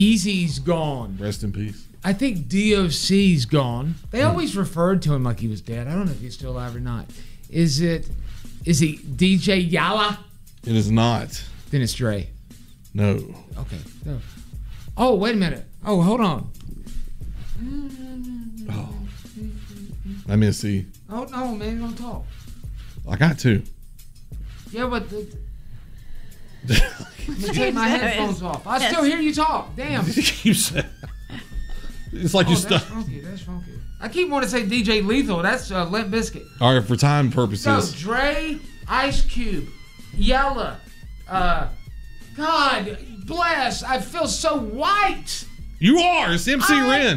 Easy's gone. Rest in peace. I think DOC's gone. They always referred to him like he was dead. I don't know if he's still alive or not. Is he DJ Yala? It is not. Then it's Dre. No. Okay. No. Oh, wait a minute. Oh, hold on. Oh. Let me see. Oh, no, man. Don't talk. I got two. Yeah, but... Let me take my headphones off. I still hear you talk. Damn. It's like you stuck. That's funky. I keep wanting to say DJ Lethal. That's Limp Bizkit. All right, for time purposes. No, Dre, Ice Cube, Yella. God bless. I feel so white. You are. It's MC Ren.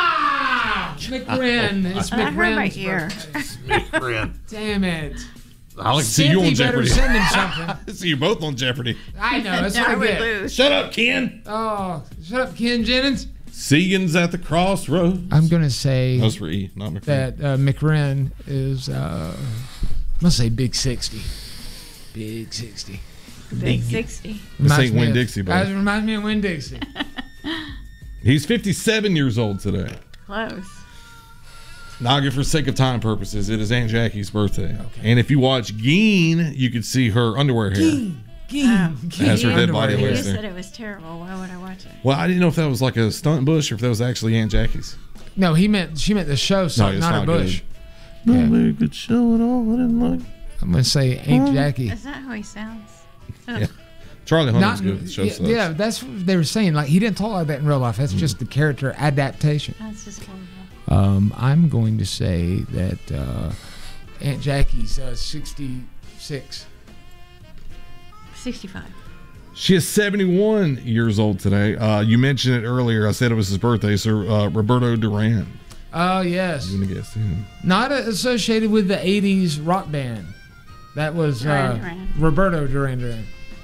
McRen. It's McRen's I heard my ear. McRen. Damn it. I like to see you on Jeopardy. Send him something. See you both on Jeopardy. I know. That's what I get. Lose. Shut up, Ken. Oh, shut up, Ken Jennings. Segan's at the crossroads. I'm going to say That's for E, not McRen. that McRen is, I'm going to say Big 60. Big 60. Big 60. This ain't Winn-Dixie, That bro. reminds me of Winn-Dixie. He's 57 years old today. Close. Naga, for sake of time purposes, it is Aunt Jackie's birthday. Okay. And if you watch Geen, you could see her underwear hair. As her dead body You lays there. said it was terrible. Why would I watch it? Well, I didn't know if that was like a stunt bush or if that was actually Aunt Jackie's. No, she meant the show, so it's not her bush. Good. Not very good show at all. I didn't like. I'm going to say Aunt Jackie. Is that how he sounds? Yeah. Charlie Hunnam's good. The show sucks. Yeah, that's what they were saying. Like, he didn't talk like that in real life. That's just the character adaptation. That's just horrible. I'm going to say that Aunt Jackie's 66. 65. She is 71 years old today. You mentioned it earlier. I said it was his birthday. So Roberto Duran. Oh, yes. You want to guess him? Not associated with the 80s rock band. That was Duran. Roberto Duran.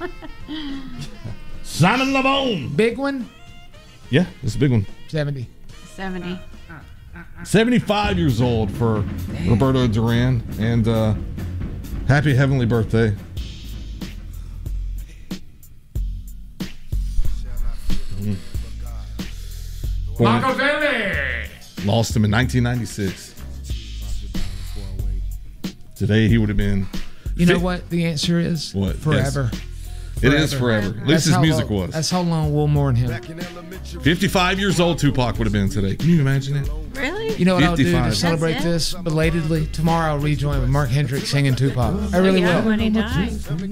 Simon LeBone. Big one? Yeah, it's a big one. 70. 70. 75 years old for Roberto Duran. And happy heavenly birthday. Machiavelli! Lost him in 1996. Today he would have been. You know what the answer is? What? Forever. Yes. It is forever. At least his music was. That's how long we'll mourn him. 55 years old Tupac would have been today. Can you imagine it? Really? You know what I'll do to 55. celebrate this belatedly? Tomorrow I'll rejoin with Mark Hendricks singing Tupac. I really will. When he died.